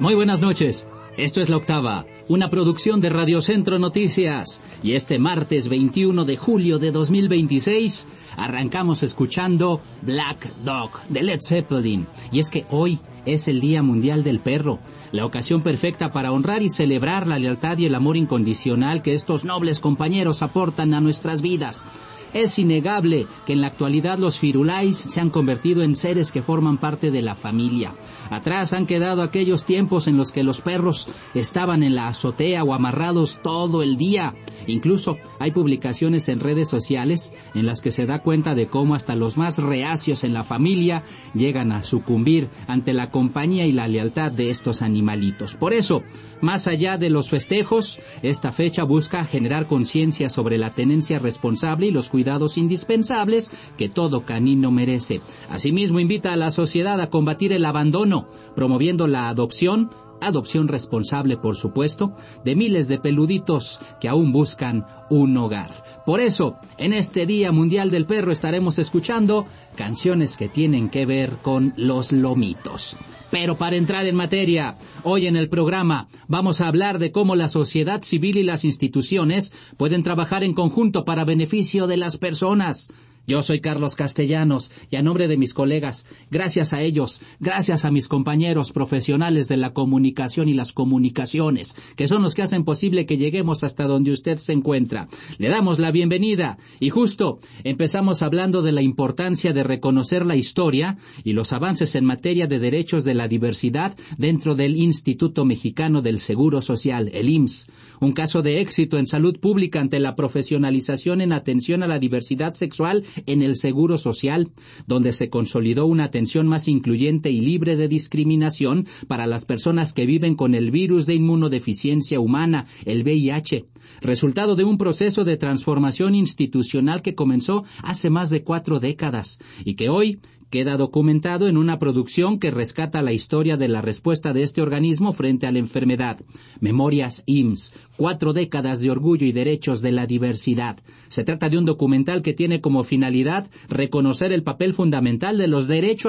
Muy buenas noches. Esto es La Octava, una producción de Radio Centro Noticias. Y este martes 21 de julio de 2026 arrancamos escuchando Black Dog de Led Zeppelin. Y es que hoy es el Día Mundial del Perro, la ocasión perfecta para honrar y celebrar la lealtad y el amor incondicional que estos nobles compañeros aportan a nuestras vidas. Es innegable que en la actualidad los firulais se han convertido en seres que forman parte de la familia. Atrás han quedado aquellos tiempos en los que los perros estaban en la azotea o amarrados todo el día. Incluso hay publicaciones en redes sociales en las que se da cuenta de cómo hasta los más reacios en la familia llegan a sucumbir ante la compañía y la lealtad de estos animalitos. Por eso, más allá de los festejos, esta fecha busca generar conciencia sobre la tenencia responsable y los cuidados indispensables que todo canino merece. Asimismo, invita a la sociedad a combatir el abandono, promoviendo la adopción responsable, por supuesto, de miles de peluditos que aún buscan un hogar. Por eso, en este Día Mundial del Perro estaremos escuchando canciones que tienen que ver con los lomitos. Pero para entrar en materia, hoy en el programa vamos a hablar de cómo la sociedad civil y las instituciones pueden trabajar en conjunto para beneficio de las personas. Yo soy Carlos Castellanos y a nombre de mis colegas, gracias a ellos, gracias a mis compañeros profesionales de la comunicación y las comunicaciones, que son los que hacen posible que lleguemos hasta donde usted se encuentra. Le damos la bienvenida y justo empezamos hablando de la importancia de reconocer la historia y los avances en materia de derechos de la diversidad dentro del Instituto Mexicano del Seguro Social, el IMSS. Un caso de éxito en salud pública ante la profesionalización en atención a la diversidad sexual en el Seguro Social, donde se consolidó una atención más incluyente y libre de discriminación para las personas que viven con el virus de inmunodeficiencia humana, el VIH, resultado de un proceso de transformación institucional que comenzó hace más de 4 décadas y que hoy queda documentado en una producción que rescata la historia de la respuesta de este organismo frente a la enfermedad. Memorias IMSS, 4 décadas de orgullo y derechos de la diversidad. Se trata de un documental que tiene como finalidad reconocer el papel fundamental de los derechos